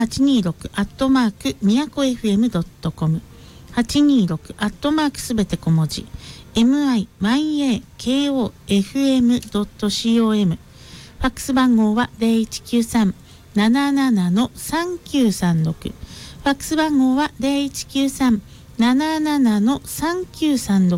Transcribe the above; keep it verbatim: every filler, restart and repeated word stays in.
はちにーろくアットマークみやこ エフエムドットコム はちにーろくアットマークすべて小文字 エムアイワイエーケーオーエフエムドットコム ファックス番号は ゼロいちきゅうさん なななな さんきゅうさんろく ファックス番号は ゼロいちきゅうさん なななな さんきゅうさんろく